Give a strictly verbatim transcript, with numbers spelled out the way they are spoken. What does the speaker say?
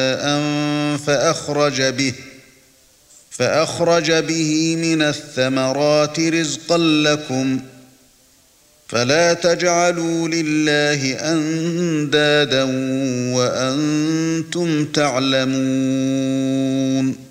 ماء فأخرج به فأخرج به من الثمرات رزقا لكم فلا تجعلوا لله أندادا وأنتم تعلمون